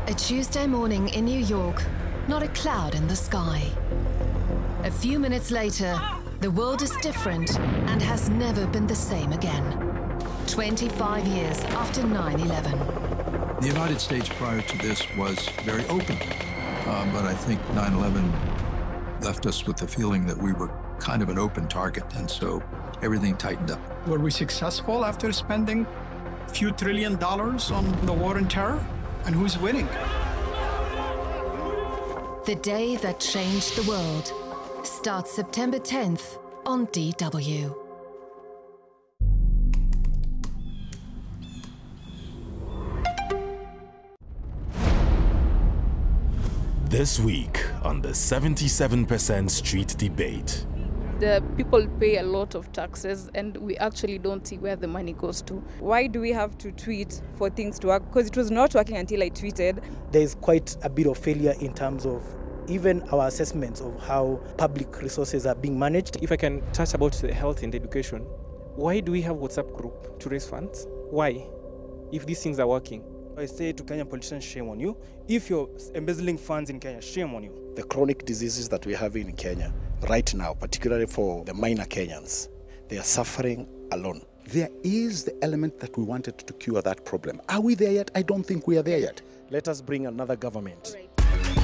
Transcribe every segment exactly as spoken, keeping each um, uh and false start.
A Tuesday morning in New York, not a cloud in the sky. A few minutes later, the world is different and has never been the same again. twenty-five years after nine eleven. The United States prior to this was very open, uh, but I think nine eleven left us with the feeling that we were kind of an open target, and so everything tightened up. Were we successful after spending a few trillion dollars on the war on terror? And who's winning? The day that changed the world starts September tenth on D W. This week on the seventy-seven percent Street Debate. The people pay a lot of taxes and we actually don't see where the money goes to. Why do we have to tweet for things to work? Because it was not working until I tweeted. There's quite a bit of failure in terms of even our assessments of how public resources are being managed. If I can touch about the health and education, why do we have WhatsApp group to raise funds? Why? If these things are working. I say to Kenyan politicians, shame on you. If you're embezzling funds in Kenya, shame on you. The chronic diseases that we have in Kenya right now, particularly for the minor Kenyans, they are suffering alone. There is the element that we wanted to cure that problem. Are we there yet? I don't think we are there yet. Let us bring another government. Right.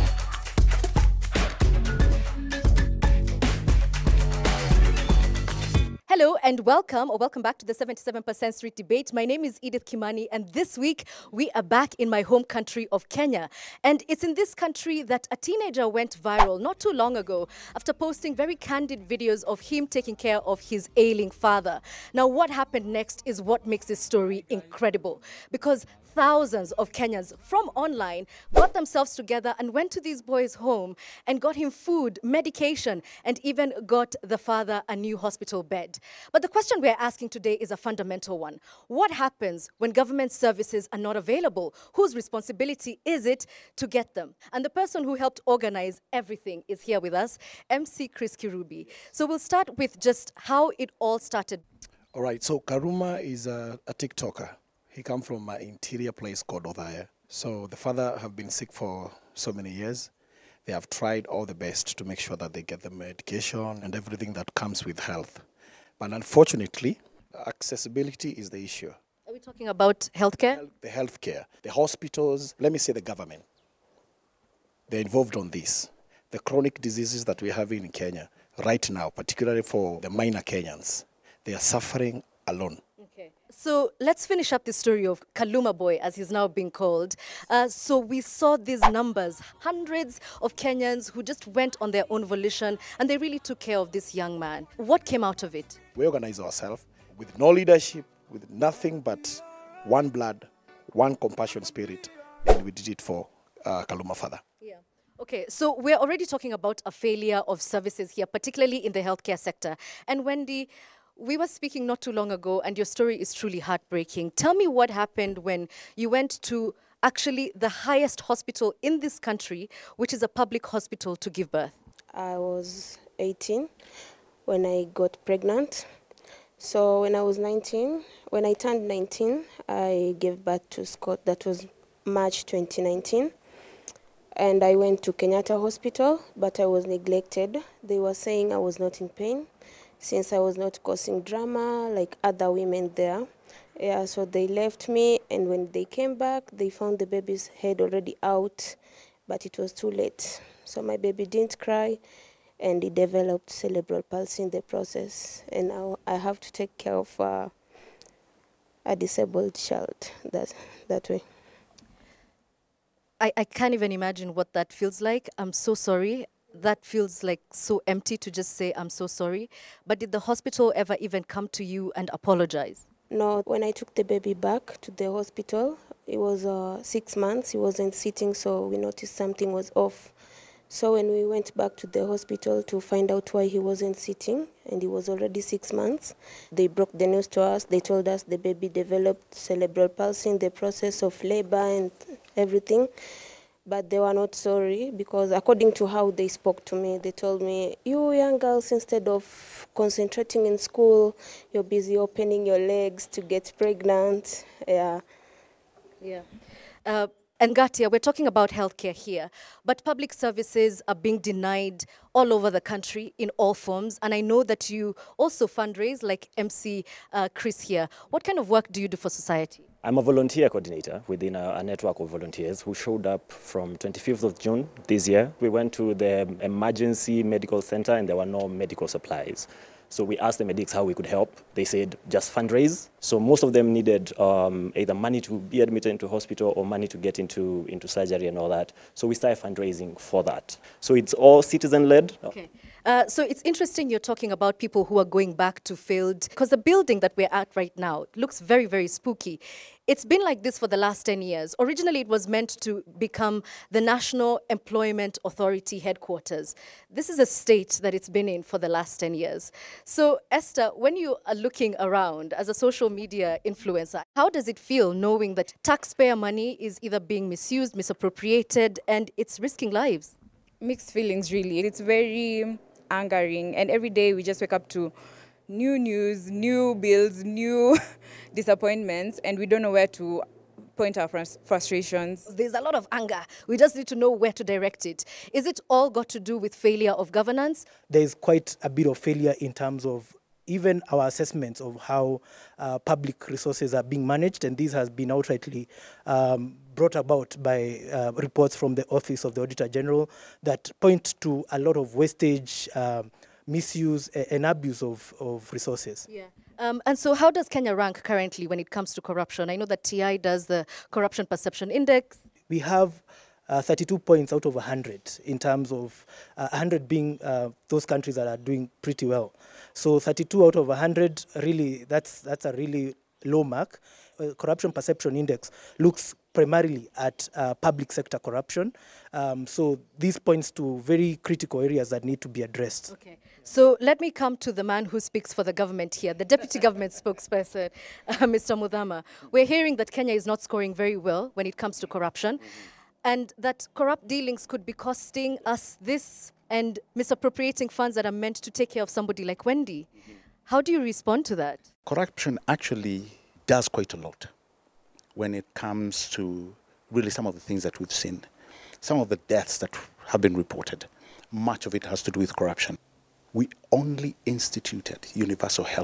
Hello and welcome, or welcome back to the seventy-seven percent Street Debate. My name is Edith Kimani, and this week we are back in my home country of Kenya. And it's in this country that a teenager went viral not too long ago after posting very candid videos of him taking care of his ailing father. Now, what happened next is what makes this story incredible, because thousands of Kenyans from online got themselves together and went to these boys' home and got him food, medication, and even got the father a new hospital bed. But the question we're asking today is a fundamental one. What happens when government services are not available? Whose responsibility is it to get them? And the person who helped organize everything is here with us, M C Chris Kirubi. So we'll start with just how it all started. All right, so Karuma is a, a TikToker. He comes from an interior place called Othaya. So the father have been sick for so many years. They have tried all the best to make sure that they get the medication and everything that comes with health. But unfortunately, accessibility is the issue. Are we talking about healthcare? The healthcare, the hospitals, let me say the government. They're involved on this. The chronic diseases that we have in Kenya right now, particularly for the minor Kenyans, they are suffering alone. Okay. So let's finish up the story of Kaluma Boy, as he's now being called. Uh, so we saw these numbers, hundreds of Kenyans who just went on their own volition, and they really took care of this young man. What came out of it? We organized ourselves with no leadership, with nothing but one blood, one compassion spirit, and we did it for uh, Kaluma father. Yeah. Okay, so we're already talking about a failure of services here, particularly in the healthcare sector. And Wendy, we were speaking not too long ago, and your story is truly heartbreaking. Tell me what happened when you went to actually the highest hospital in this country, which is a public hospital, to give birth. I was eighteen when I got pregnant. So when I was nineteen, when I turned nineteen, I gave birth to Scott. That was March twenty nineteen. And I went to Kenyatta Hospital, but I was neglected. They were saying I was not in pain, since I was not causing drama like other women there. Yeah, so they left me, and when they came back, they found the baby's head already out, but it was too late. So my baby didn't cry, and he developed cerebral palsy in the process, and now I have to take care of uh, a disabled child that, that way. I, I can't even imagine what that feels like. I'm so sorry. That feels like so empty to just say, I'm so sorry. But did the hospital ever even come to you and apologize? No, when I took the baby back to the hospital, it was uh, six months. He wasn't sitting, so we noticed something was off. So when we went back to the hospital to find out why he wasn't sitting, and he was already six months, they broke the news to us. They told us the baby developed cerebral palsy in the process of labor and everything. But they were not sorry, because according to how they spoke to me, they told me, you young girls, instead of concentrating in school, you're busy opening your legs to get pregnant. Yeah. Yeah. Uh, And Ngatia, we're talking about healthcare here, but public services are being denied all over the country in all forms. And I know that you also fundraise like M C uh, Chris here. What kind of work do you do for society? I'm a volunteer coordinator within a, a network of volunteers who showed up from twenty-fifth of June this year. We went to the emergency medical center and there were no medical supplies. So we asked the medics how we could help. They said just fundraise. So most of them needed um, either money to be admitted into hospital or money to get into, into surgery and all that. So we started fundraising for that. So it's all citizen-led. Okay. Uh, so it's interesting you're talking about people who are going back to failed, because the building that we're at right now looks very, very spooky. It's been like this for the last ten years. Originally, it was meant to become the National Employment Authority headquarters. This is a state that it's been in for the last ten years. So Esther, when you are looking around as a social media influencer, how does it feel knowing that taxpayer money is either being misused, misappropriated, and it's risking lives? Mixed feelings, really. It's very angering, and every day we just wake up to new news, new bills, new disappointments, and we don't know where to point our frustrations. There's a lot of anger. We just need to know where to direct it. Is it all got to do with failure of governance? There's quite a bit of failure in terms of even our assessments of how uh, public resources are being managed, and this has been outrightly um, brought about by uh, reports from the Office of the Auditor General that point to a lot of wastage, um, misuse and abuse of, of resources. Yeah. Um, and so how does Kenya rank currently when it comes to corruption? I know that T I does the Corruption Perception Index. We have uh, thirty-two points out of one hundred in terms of uh, one hundred being uh, those countries that are doing pretty well. So thirty-two out of one hundred, really, that's, that's a really low mark. Uh, Corruption Perception Index looks primarily at uh, public sector corruption. Um, so this points to very critical areas that need to be addressed. Okay. So let me come to the man who speaks for the government here, the deputy government spokesperson, uh, Mister Muthama. We're hearing that Kenya is not scoring very well when it comes to corruption, and that corrupt dealings could be costing us this and misappropriating funds that are meant to take care of somebody like Wendy. How do you respond to that? Corruption actually does quite a lot when it comes to really some of the things that we've seen. Some of the deaths that have been reported, much of it has to do with corruption. We only instituted universal health